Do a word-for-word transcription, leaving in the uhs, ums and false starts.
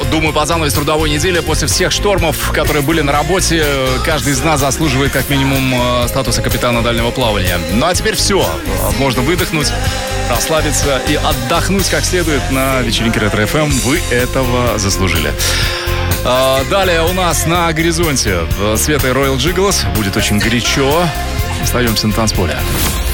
думаю, по занавес трудовой недели, после всех штормов, которые были на работе, каждый из нас заслуживает как минимум статуса капитана дальнего плавания. Ну а теперь все. Можно выдохнуть, расслабиться и отдохнуть как следует на вечеринке Ретро-эф эм. Вы этого заслужили. Далее у нас на горизонте Света и Royal Gigolo. Будет очень горячо. Остаемся на танцполе.